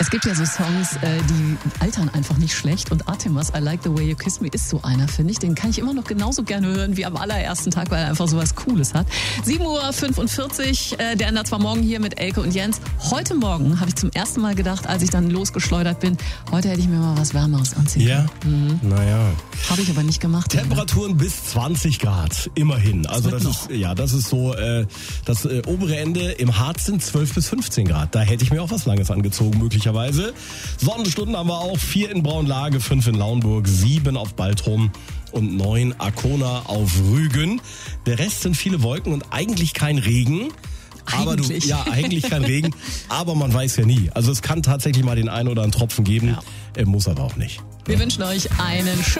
Es gibt ja so Songs, die altern einfach nicht schlecht. Und Artemis, I Like the Way You Kiss Me, ist so einer, finde ich. Den kann ich immer noch genauso gerne hören wie am allerersten Tag, weil er einfach so was Cooles hat. 7:45 Uhr, der ändert zwar morgen hier mit Elke und Jens. Heute Morgen habe ich zum ersten Mal gedacht, als ich dann losgeschleudert bin, heute hätte ich mir mal was Wärmeres anziehen können. Ja, naja. Habe ich aber nicht gemacht. Temperaturen bis 20 Grad, immerhin. Also das ist so, das obere Ende. Im Harz sind 12 bis 15 Grad. Da hätte ich mir auch was Langes angezogen, möglicherweise. Sonnenstunden haben wir auch 4 in Braunlage, 5 in Lauenburg, 7 auf Baltrum und 9 Arkona auf Rügen. Der Rest sind viele Wolken und eigentlich kein Regen. Eigentlich kein Regen, aber man weiß ja nie. Also es kann tatsächlich mal den einen oder anderen Tropfen geben, muss aber auch nicht. Wir wünschen euch einen schönen